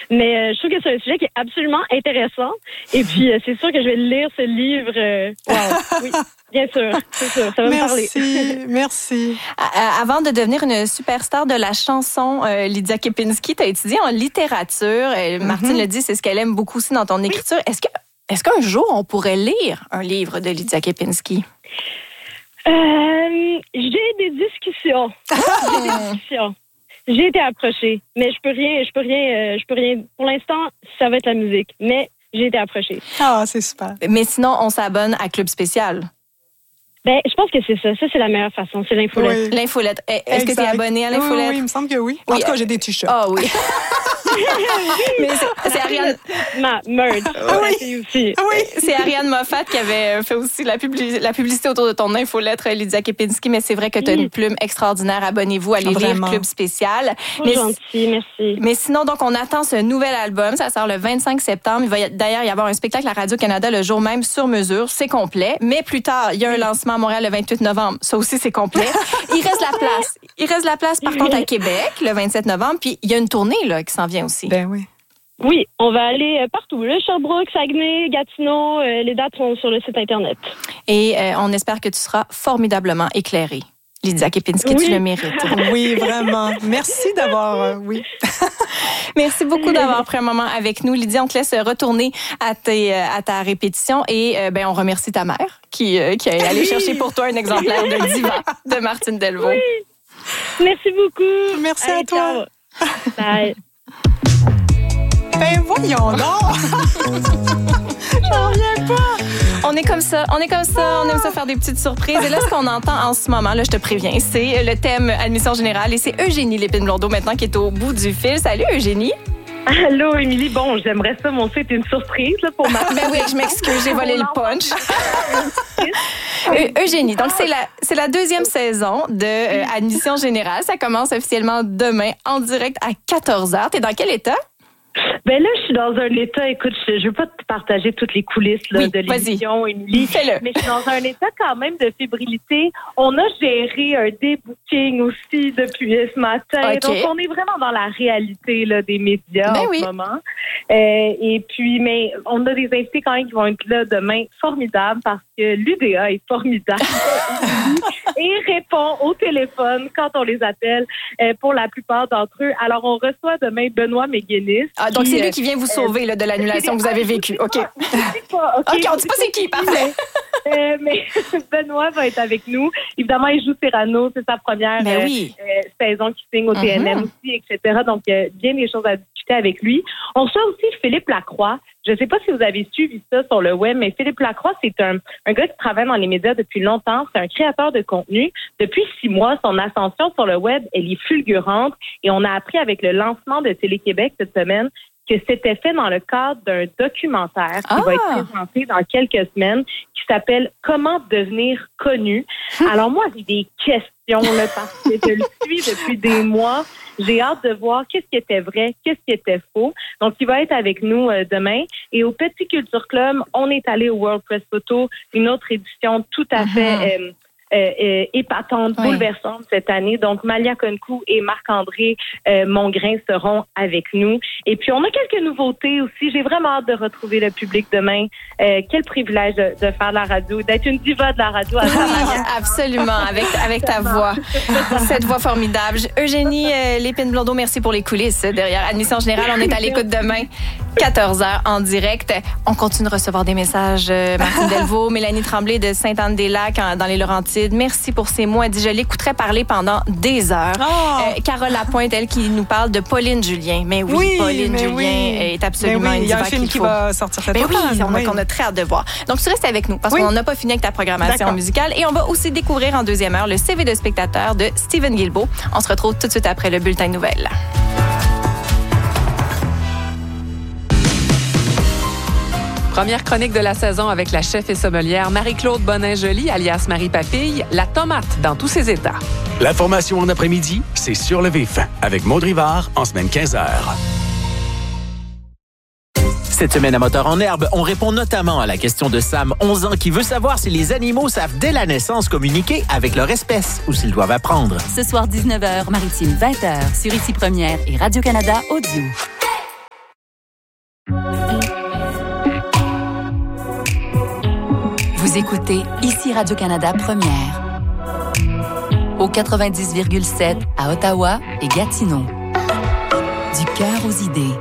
Mais je trouve que c'est un sujet qui est absolument intéressant. Et puis, c'est sûr que je vais lire ce livre. Wow, oui. Bien sûr, c'est ça, ça va me parler. Merci. Avant de devenir une superstar de la chanson, Lydia Kepinski, tu as étudié en littérature. Martine le dit, c'est ce qu'elle aime beaucoup aussi dans ton écriture. Est-ce qu'un jour, on pourrait lire un livre de Lydia Kepinski? J'ai des discussions. J'ai été approchée, mais je peux rien. Pour l'instant, ça va être la musique, mais j'ai été approchée. Ah, c'est super. Mais sinon, on s'abonne à Club Spécial. Ben, je pense que c'est ça. Ça, c'est la meilleure façon. C'est l'infolette. Oui. L'infolette. Est-ce que tu es abonné à l'infolette? Oui, il me semble que oui. En tout cas, j'ai des t-shirts. Ah oui. Mais c'est Ariane... Ma merch. Oui. Aussi. Oui. C'est Ariane Moffat qui avait fait aussi la publicité autour de ton infolettre, Lydia Kepinski, mais c'est vrai que tu as une plume extraordinaire. Abonnez-vous, allez lire Club Spécial. C'est gentil, merci. Mais sinon, donc, on attend ce nouvel album. Ça sort le 25 septembre. Il va d'ailleurs y avoir un spectacle à Radio-Canada le jour même sur mesure. C'est complet. Mais plus tard, il y a un lancement à Montréal le 28 novembre. Ça aussi, c'est complet. Il reste la place. Il reste la place, par contre, à Québec le 27 novembre. Puis, il y a une tournée là, qui s'en vient aussi. Ben oui. Oui, on va aller partout. Là, Sherbrooke, Saguenay, Gatineau, les dates sont sur le site Internet. Et on espère que tu seras formidablement éclairée. Lydia Kepinski, tu le mérites. Oui, vraiment. Merci d'avoir... oui. Merci beaucoup d'avoir pris un moment avec nous. Lydia, on te laisse retourner à ta répétition et on remercie ta mère qui est allée chercher pour toi un exemplaire de Diva de Martine Delvaux. Oui. Merci beaucoup. Merci à toi. Bye. Ben voyons donc! J'en reviens pas! On est comme ça, on aime ça faire des petites surprises. Et là, ce qu'on entend en ce moment, là, je te préviens, c'est le thème Admission générale et c'est Eugénie Lépine-Blondeau maintenant qui est au bout du fil. Salut Eugénie! Allô, Émilie. Bon, j'aimerais ça, mon site, une surprise là, pour ma... Ben oui, je m'excuse, j'ai volé le punch. Eugénie, donc c'est la deuxième saison de Admission générale. Ça commence officiellement demain en direct à 14h. T'es dans quel état? Ben là, je suis dans un état, écoute, je veux pas te partager toutes les coulisses là, de l'émission, Émilie, mais je suis dans un état quand même de fébrilité. On a géré un débooking aussi depuis ce matin. Okay. Donc, on est vraiment dans la réalité là, des médias en ce moment. Et puis, mais on a des invités quand même qui vont être là demain, formidables, parce que l'UDA est formidable. Et répond au téléphone quand on les appelle pour la plupart d'entre eux. Alors, on reçoit demain Benoît McGuinness. Ah, donc, c'est lui qui vient vous sauver là, de l'annulation que vous avez vécue. OK. OK, on ne dit pas c'est qui, parfait. Mais Benoît va être avec nous. Évidemment, il joue Cyrano. C'est sa première saison qui signe au TNM aussi, etc. Donc, bien des choses à discuter avec lui. On reçoit aussi Philippe Lacroix. Je ne sais pas si vous avez suivi ça sur le web, mais Philippe Lacroix, c'est un gars qui travaille dans les médias depuis longtemps. C'est un créateur de contenu. Depuis 6 mois, son ascension sur le web, elle est fulgurante. Et on a appris avec le lancement de Télé-Québec cette semaine que c'était fait dans le cadre d'un documentaire qui va être présenté dans quelques semaines qui s'appelle « Comment devenir connu ». Alors moi, j'ai des questions là, parce que je le suis depuis des mois. J'ai hâte de voir qu'est-ce qui était vrai, qu'est-ce qui était faux. Donc, il va être avec nous demain. Et au Petit Culture Club, on est allé au World Press Photo, une autre édition tout à fait épatante, bouleversante cette année. Donc, Malia Konkou et Marc-André Mongrain seront avec nous. Et puis, on a quelques nouveautés aussi. J'ai vraiment hâte de retrouver le public demain. Quel privilège de faire de la radio, d'être une diva de la radio à sa manière. Absolument, avec ta voix. Cette voix formidable. Eugénie Lépine-Blondeau, merci pour les coulisses derrière Admission générale. On est à l'écoute demain, 14h en direct. On continue de recevoir des messages. Martine Delvaux, Mélanie Tremblay de Sainte-Anne-des-Lacs dans les Laurentides. Merci pour ces mots. Elle dit, je l'écouterai parler pendant des heures. Carole Lapointe, elle, qui nous parle de Pauline Julien. Mais oui, Pauline Julien est absolument une diva qu'il faut. Il y a un film qui va sortir cette automne. On a très hâte de voir. Donc, tu restes avec nous parce qu'on n'a pas fini avec ta programmation musicale. Et on va aussi découvrir en deuxième heure le CV de spectateur de Steven Guilbeault. On se retrouve tout de suite après le bulletin de nouvelles. Première chronique de la saison avec la chef et sommelière Marie-Claude Bonin-Joly, alias Marie Papille, la tomate dans tous ses états. L'information en après-midi, c'est Sur le vif, avec Maud Rivard, en semaine 15h. Cette semaine à Moteur en herbe, on répond notamment à la question de Sam, 11 ans, qui veut savoir si les animaux savent dès la naissance communiquer avec leur espèce ou s'ils doivent apprendre. Ce soir, 19h, Maritime 20h, sur Ici Première et Radio-Canada Audio. Vous écoutez ici Radio-Canada Première. Au 90,7 à Ottawa et Gatineau. Du cœur aux idées.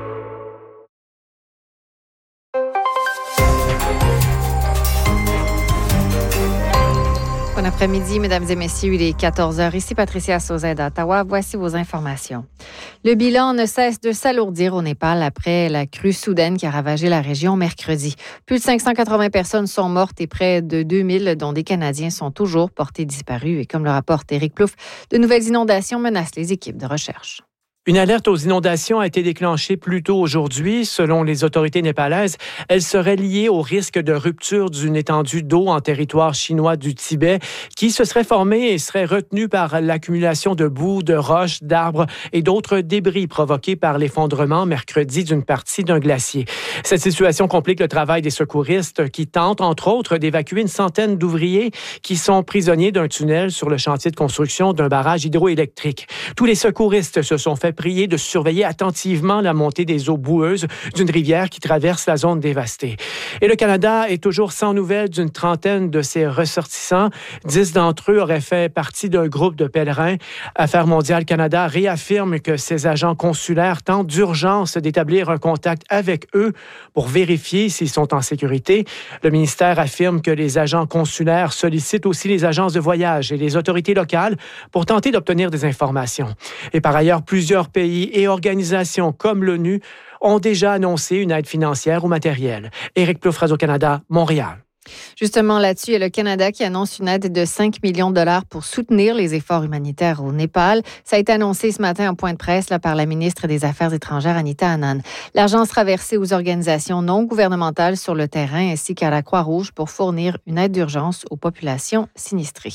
Bon après-midi, mesdames et messieurs, il est 14h. Ici Patricia Sauzet d'Ottawa. Voici vos informations. Le bilan ne cesse de s'alourdir au Népal après la crue soudaine qui a ravagé la région mercredi. Plus de 580 personnes sont mortes et près de 2000, dont des Canadiens, sont toujours portés disparus. Et comme le rapporte Éric Plouffe, de nouvelles inondations menacent les équipes de recherche. Une alerte aux inondations a été déclenchée plus tôt aujourd'hui. Selon les autorités népalaises, elle serait liée au risque de rupture d'une étendue d'eau en territoire chinois du Tibet qui se serait formée et serait retenue par l'accumulation de boue, de roches, d'arbres et d'autres débris provoqués par l'effondrement mercredi d'une partie d'un glacier. Cette situation complique le travail des secouristes qui tentent, entre autres, d'évacuer une centaine d'ouvriers qui sont prisonniers d'un tunnel sur le chantier de construction d'un barrage hydroélectrique. Tous les secouristes se sont fait prier de surveiller attentivement la montée des eaux boueuses d'une rivière qui traverse la zone dévastée. Et le Canada est toujours sans nouvelles d'une trentaine de ses ressortissants. 10 d'entre eux auraient fait partie d'un groupe de pèlerins. Affaires mondiales Canada réaffirme que ses agents consulaires tentent d'urgence d'établir un contact avec eux pour vérifier s'ils sont en sécurité. Le ministère affirme que les agents consulaires sollicitent aussi les agences de voyage et les autorités locales pour tenter d'obtenir des informations. Et par ailleurs, plusieurs pays et organisations comme l'ONU ont déjà annoncé une aide financière ou matérielle. Éric Plouffe, Radio-Canada, Montréal. Justement, là-dessus, il y a le Canada qui annonce une aide de 5 millions de dollars pour soutenir les efforts humanitaires au Népal. Ça a été annoncé ce matin en point de presse par la ministre des Affaires étrangères, Anita Anand. L'argent sera versé aux organisations non gouvernementales sur le terrain ainsi qu'à la Croix-Rouge pour fournir une aide d'urgence aux populations sinistrées.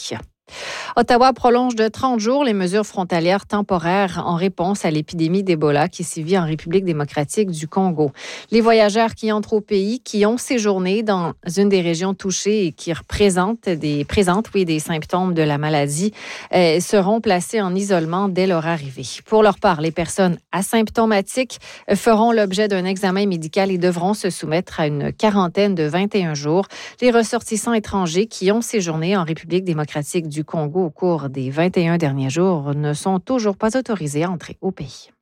Ottawa prolonge de 30 jours les mesures frontalières temporaires en réponse à l'épidémie d'Ebola qui sévit en République démocratique du Congo. Les voyageurs qui entrent au pays, qui ont séjourné dans une des régions touchées et qui présentent des symptômes de la maladie, seront placés en isolement dès leur arrivée. Pour leur part, les personnes asymptomatiques feront l'objet d'un examen médical et devront se soumettre à une quarantaine de 21 jours. Les ressortissants étrangers qui ont séjourné en République démocratique du Congo au cours des 21 derniers jours ne sont toujours pas autorisés à entrer au pays.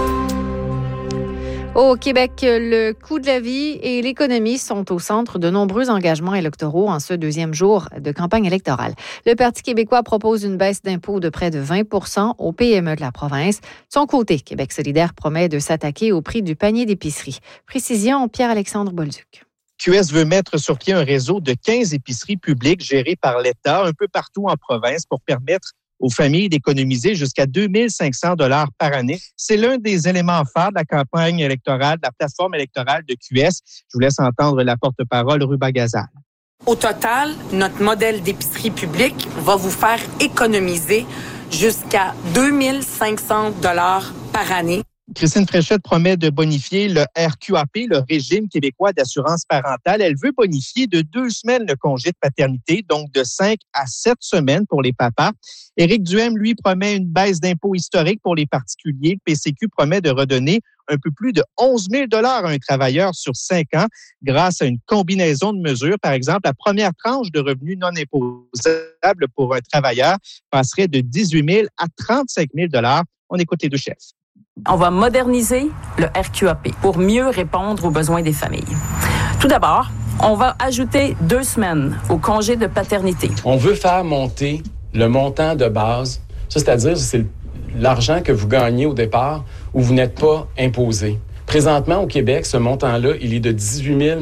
Au Québec, le coût de la vie et l'économie sont au centre de nombreux engagements électoraux en ce deuxième jour de campagne électorale. Le Parti québécois propose une baisse d'impôts de près de 20 % aux PME de la province. De son côté, Québec solidaire promet de s'attaquer au prix du panier d'épicerie. Précision, Pierre-Alexandre Bolduc. QS veut mettre sur pied un réseau de 15 épiceries publiques gérées par l'État un peu partout en province pour permettre aux familles d'économiser jusqu'à 2 500 $ par année. C'est l'un des éléments phares de la campagne électorale, de la plateforme électorale de QS. Je vous laisse entendre la porte-parole Ruba Gazal. Au total, notre modèle d'épicerie publique va vous faire économiser jusqu'à 2 500 $ par année. Christine Fréchette promet de bonifier le RQAP, le régime québécois d'assurance parentale. Elle veut bonifier de 2 semaines le congé de paternité, donc de 5 à 7 semaines pour les papas. Éric Duhaime, lui, promet une baisse d'impôt historique pour les particuliers. Le PCQ promet de redonner un peu plus de 11 000 $ à un travailleur sur 5 ans grâce à une combinaison de mesures. Par exemple, la première tranche de revenus non imposables pour un travailleur passerait de 18 000 à 35 000 $. On écoute les deux chefs. On va moderniser le RQAP pour mieux répondre aux besoins des familles. Tout d'abord, on va ajouter 2 semaines au congé de paternité. On veut faire monter le montant de base, ça, c'est-à-dire c'est l'argent que vous gagnez au départ où vous n'êtes pas imposé. Présentement, au Québec, ce montant-là, il est de 18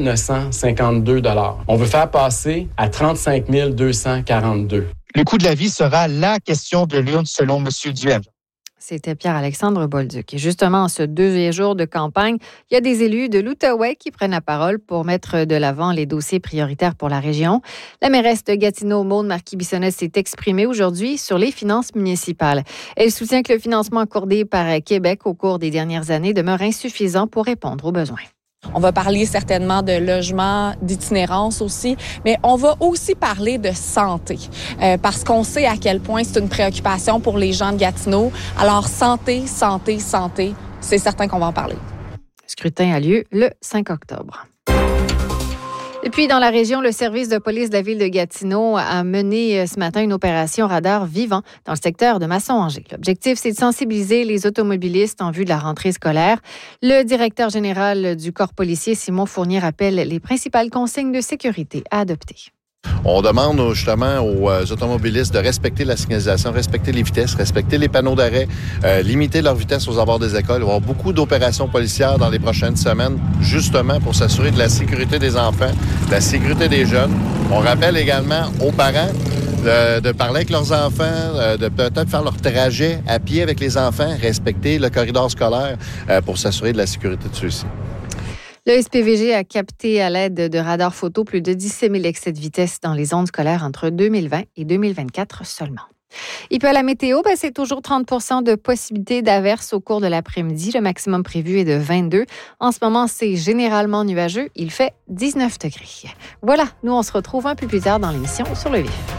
952 $. On veut faire passer à 35 242 $. Le coût de la vie sera la question de l'urne selon M. Duhaime. C'était Pierre-Alexandre Bolduc. Et justement, en ce deuxième jour de campagne, il y a des élus de l'Outaouais qui prennent la parole pour mettre de l'avant les dossiers prioritaires pour la région. La mairesse de Gatineau, Maude Marquis-Bissonnette, s'est exprimée aujourd'hui sur les finances municipales. Elle soutient que le financement accordé par Québec au cours des dernières années demeure insuffisant pour répondre aux besoins. On va parler certainement de logement, d'itinérance aussi, mais on va aussi parler de santé parce qu'on sait à quel point c'est une préoccupation pour les gens de Gatineau. Alors santé, santé, santé, c'est certain qu'on va en parler. Le scrutin a lieu le 5 octobre. Et puis, dans la région, le service de police de la ville de Gatineau a mené ce matin une opération radar vivant dans le secteur de Masson-Angers. L'objectif, c'est de sensibiliser les automobilistes en vue de la rentrée scolaire. Le directeur général du corps policier, Simon Fournier, rappelle les principales consignes de sécurité à adopter. On demande justement aux automobilistes de respecter la signalisation, respecter les vitesses, respecter les panneaux d'arrêt, limiter leur vitesse aux abords des écoles. Il va y avoir beaucoup d'opérations policières dans les prochaines semaines, justement pour s'assurer de la sécurité des enfants, de la sécurité des jeunes. On rappelle également aux parents de parler avec leurs enfants, de peut-être faire leur trajet à pied avec les enfants, respecter le corridor scolaire pour s'assurer de la sécurité de ceux-ci. Le SPVG a capté à l'aide de radars photo plus de 17 000 excès de vitesse dans les zones scolaires entre 2020 et 2024 seulement. Et puis à la météo, c'est toujours 30 % de possibilité d'averses au cours de l'après-midi. Le maximum prévu est de 22. En ce moment, c'est généralement nuageux. Il fait 19 degrés. Voilà, nous on se retrouve un peu plus tard dans l'émission Sur le vif.